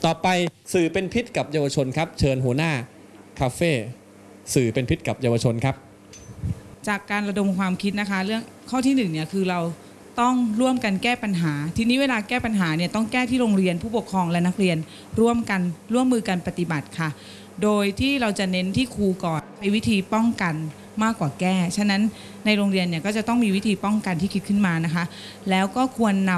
ต่อไปสื่อเป็นพิษกับเยาวชนครับเชิญหัวหน้าคาเฟ่สื่อเป็นพิษกับเยาวชนครับจากการระดมความคิดนะคะเรื่องข้อที่1เนี่ยคือเราต้องร่วมกันแก้ปัญหาทีนี้เวลาแก้ปัญหาเนี่ยต้องแก้ที่โรงเรียนผู้ปกครองและนักเรียนร่วมมือกันปฏิบัติค่ะโดยที่เราจะเน้นที่ครูก่อนใช้วิธีป้องกันมากกว่าแก้ฉะนั้นในโรงเรียนเนี่ยก็จะต้องมีวิธีป้องกันที่คิดขึ้นมานะคะแล้วก็ควรนำ